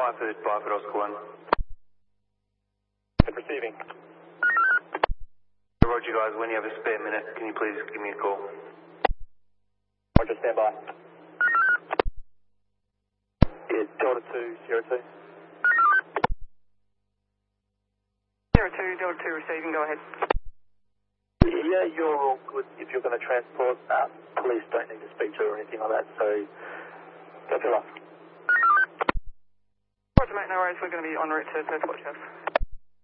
Byford Oscar 1. Receiving. Roger guys, when you have a spare minute, can you please give me a call? Roger, stand by. Yeah, Delta 202. 02, Delta 2 receiving, go ahead. Yeah, you're all good if you're going to transport. Police don't need to speak to or anything like that, so go fill up. Roger mate, no worries, we're going to be en route to Perth Watch House.